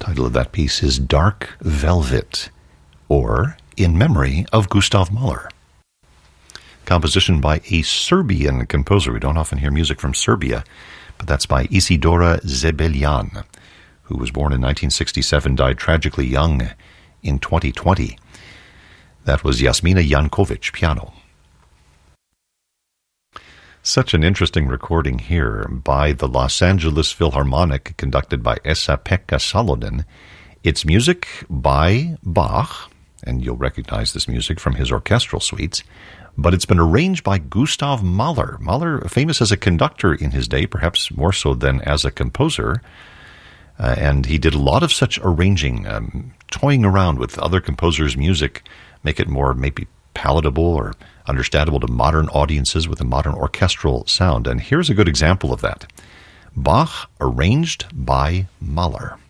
title of that piece is Dark Velvet, or In Memory of Gustav Mahler. Composition by a Serbian composer. We don't often hear music from Serbia, but that's by Isidora Zebeljan, who was born in 1967, died tragically young in 2020. That was Jasmina Jankovic, piano. Such an interesting recording here by the Los Angeles Philharmonic, conducted by Esa-Pekka Salonen. It's music by Bach, and you'll recognize this music from his orchestral suites, but it's been arranged by Gustav Mahler. Mahler, famous as a conductor in his day, perhaps more so than as a composer, and he did a lot of such arranging, toying around with other composers' music, make it more maybe palatable or understandable to modern audiences with a modern orchestral sound. And here's a good example of that. Bach arranged by Mahler.